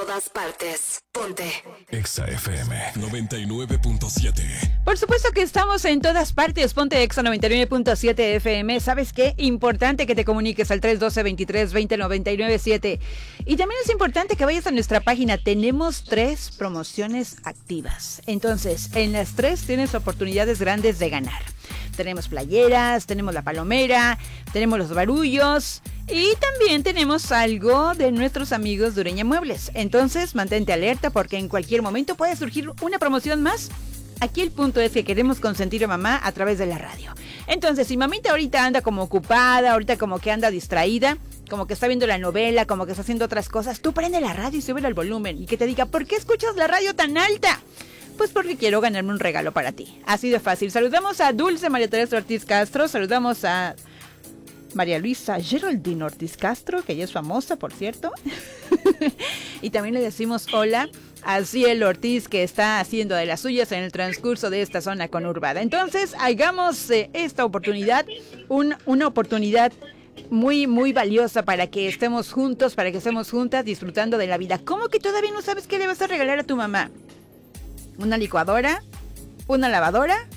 todas partes. Ponte Exa FM 99.7. Por supuesto que estamos en todas partes. Ponte Exa 99.7 FM. ¿Sabes qué? Importante que te comuniques al 312-23-20-997. Y también es importante que vayas a nuestra página. Tenemos 3 promociones activas. Entonces, en las 3 tienes oportunidades grandes de ganar. Tenemos playeras, tenemos la palomera, tenemos los barullos y también tenemos algo de nuestros amigos de Ureña Muebles. Entonces, mantente alerta porque en cualquier momento puede surgir una promoción más. Aquí el punto es que queremos consentir a mamá a través de la radio. Entonces, si mamita ahorita anda como ocupada, ahorita como que anda distraída, como que está viendo la novela, como que está haciendo otras cosas, tú prende la radio y súbele al volumen y que te diga, ¿por qué escuchas la radio tan alta? Pues porque quiero ganarme un regalo para ti. Así de fácil. Saludamos a Dulce María Teresa Ortiz Castro. Saludamos a María Luisa Geraldine Ortiz Castro, que ella es famosa, por cierto. Y también le decimos hola a Cielo Ortiz, que está haciendo de las suyas en el transcurso de esta zona conurbada. Entonces, hagamos esta oportunidad una oportunidad muy, muy valiosa para que estemos juntos, para que estemos juntas disfrutando de la vida. ¿Cómo que todavía no sabes qué le vas a regalar a tu mamá? ¿Una licuadora? ¿Una lavadora?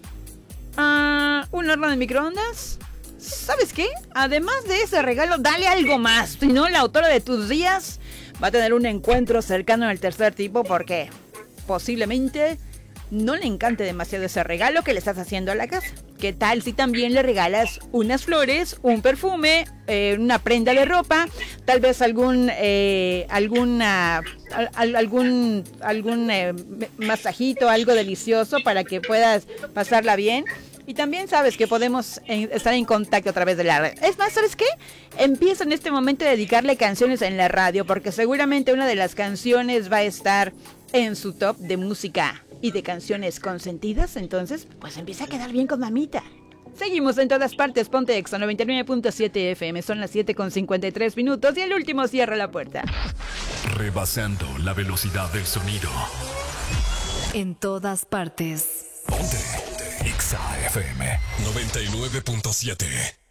¿Un horno de microondas? ¿Sabes qué? Además de ese regalo, dale algo más. Si no, la autora de tus días va a tener un encuentro cercano al tercer tipo porque posiblemente no le encante demasiado ese regalo que le estás haciendo a la casa. ¿Qué tal si también le regalas unas flores, un perfume, una prenda de ropa, tal vez algún masajito, algo delicioso para que puedas pasarla bien? Y también sabes que podemos estar en contacto a través de la radio. Es más, ¿sabes qué? Empieza en este momento a dedicarle canciones en la radio porque seguramente una de las canciones va a estar en su top de música y de canciones consentidas. Entonces, pues empieza a quedar bien con mamita. Seguimos en todas partes. Ponte Exa 99.7 FM. Son las 7:53 y el último cierra la puerta. Rebasando la velocidad del sonido. en todas partes. Ponte Exa FM 99.7.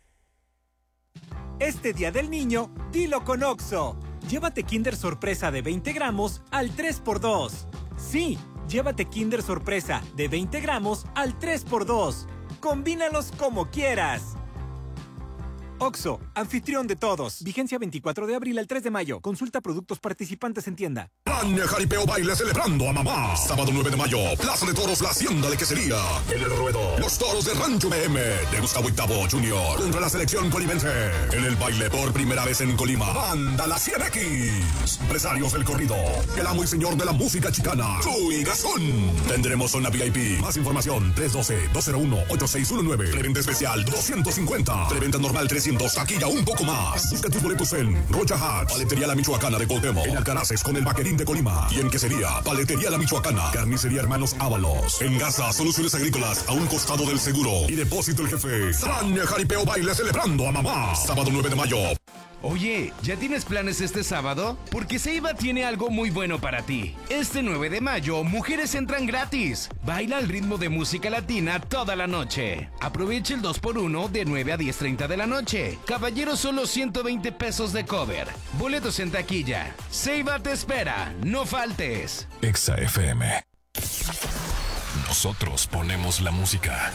Este Día del Niño, dilo con OXXO. Llévate Kinder Sorpresa de 20 gramos al 3x2. Sí, llévate Kinder Sorpresa de 20 gramos al 3x2. Combínalos como quieras. OXXO, anfitrión de todos. Vigencia 24 de abril al 3 de mayo. Consulta productos participantes en tienda. Plan de Jaripeo Baile celebrando a mamá. Sábado 9 de mayo, Plaza de Toros La Hacienda de Quesería. En el ruedo, los toros de Rancho BM de Gustavo Octavo Jr. contra la selección colimense. En el baile por primera vez en Colima, Banda La 100X. Empresarios del corrido, el amo y señor de la música chicana, Chuy Gazón. Tendremos zona VIP. Más información, 312-201-8619. Preventa especial, 250. Preventa normal, 300. Taquilla un poco más. Busca tus boletos en Rocha Hats, Paletería La Michoacana de Cuauhtémoc, en Alcaraces con el Vaquerín de Colima y en Quesería, Paletería La Michoacana, Carnicería Hermanos Ábalos. En Gaza, Soluciones Agrícolas, a un costado del seguro y Depósito El Jefe. San Jaripeo Baile celebrando a mamá. Sábado 9 de mayo. Oye, ¿ya tienes planes este sábado? Porque Ceiba tiene algo muy bueno para ti. Este 9 de mayo, mujeres entran gratis. Baila al ritmo de música latina toda la noche. Aprovecha el 2x1 de 9 a 10:30 de la noche. Caballeros, solo 120 pesos de cover. Boletos en taquilla. Ceiba te espera, no faltes. Exa FM. Nosotros ponemos la música.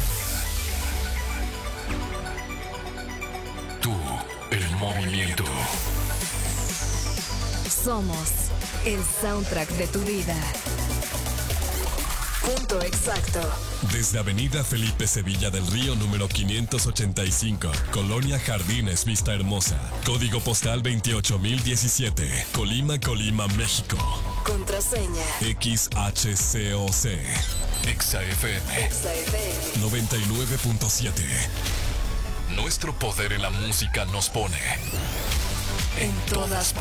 Tú, el movimiento. Somos el soundtrack de tu vida. Punto exacto. Desde Avenida Felipe Sevilla del Río número 585, Colonia Jardines Vista Hermosa, código postal 28017, Colima, México. Contraseña XHCOC. Exa FM. Exa FM 99.7. Nuestro poder en la música nos pone en todas